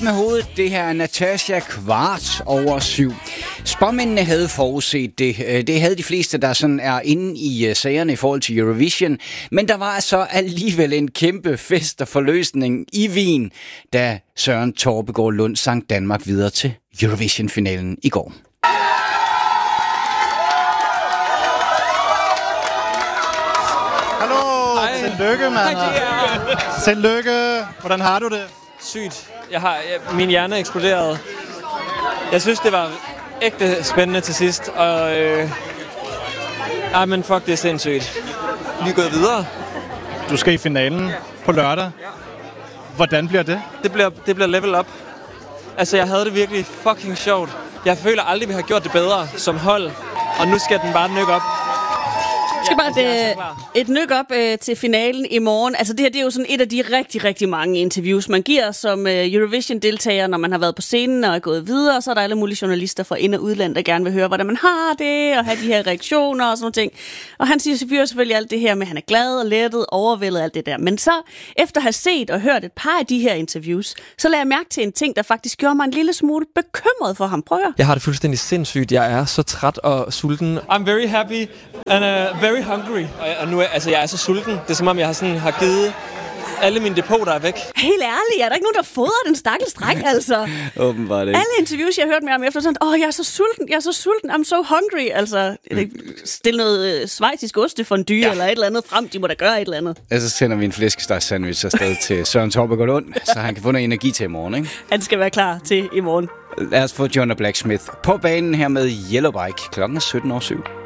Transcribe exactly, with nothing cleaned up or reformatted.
med hovedet. Det her er Natasha kvart over syv. Spåmændene havde forudset det. Det havde de fleste, der sådan er inde i sagerne i forhold til Eurovision. Men der var så alligevel en kæmpe fest og forløsning i Wien, da Søren Torpegaard Lund sang Danmark videre til Eurovision-finalen i går. Hallo! Hej. Tillykke, mand. Tillykke. Hvordan har du det? Sygt. Jeg har, jeg, min hjerne eksploderede. Jeg synes, det var ægte spændende til sidst, og øh, ej, men fuck, det er sindssygt. Vi er gået videre. Du skal i finalen på lørdag. Hvordan bliver det? Det bliver, det bliver level up. Altså, jeg havde det virkelig fucking sjovt. Jeg føler aldrig, vi har gjort det bedre som hold, og nu skal den bare nykke op. skal bare et, et nyk op øh, til finalen i morgen. Altså det her, det er jo sådan et af de rigtig, rigtig mange interviews, man giver som øh, Eurovision-deltager, når man har været på scenen og er gået videre. Så er der alle mulige journalister fra ind- og udland, der gerne vil høre, hvordan man har det, og have de her reaktioner og sådan noget ting. Og han siger selvfølgelig alt det her med, at han er glad og lettet, overvældet alt det der. Men så, efter at have set og hørt et par af de her interviews, så lagde jeg mærke til en ting, der faktisk gjorde mig en lille smule bekymret for ham. Prøv at høre. Jeg har det fuldstændig sindssygt. Jeg er så træt og sulten. I'm very happy and uh, very hungry. Og, og nu er, altså, jeg er så sulten. Det er som om, jeg har, sådan, har givet alle mine depoter er væk. Helt ærligt, er der ikke nogen, der fodrer den stakkels dreng, altså? Åbenbart ikke. Alle interviews, jeg har hørt med ham efter, sådan, åh, jeg er så sulten, jeg er så sulten, I'm so hungry. Altså, mm. stil noget øh, schweizisk ostefondue ja. eller et eller andet frem, de må da gøre et eller andet. Ja, så sender vi en flæskesteg-sandwich afsted til Søren Torpegaard Lund, så han kan få noget energi til i morgen, ikke? Han skal være klar til i morgen. Lad os få Jonah Blacksmith på banen her med Yellowbike. Klokken er sytten over syv.